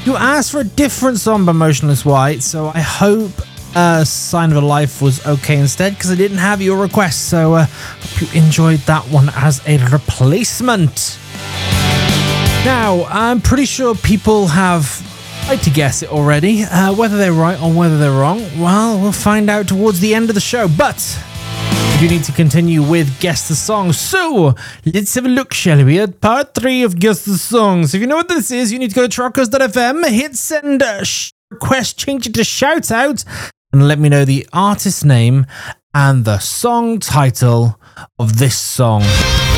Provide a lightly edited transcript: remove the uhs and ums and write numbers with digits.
You asked for a different song by Motionless White, so I hope Sign of a Life was okay instead, because I didn't have your request, so hope you enjoyed that one as a replacement. Now, I'm pretty sure people have tried to guess it already. Whether they're right or whether they're wrong, well, we'll find out towards the end of the show. But you need to continue with Guess the Song. So, let's have a look, shall we, at part 3 of Guess the Songs. If you know what this is, you need to go to truckers.fm, hit send request, change it to shout out, and let me know the artist name and the song title of this song.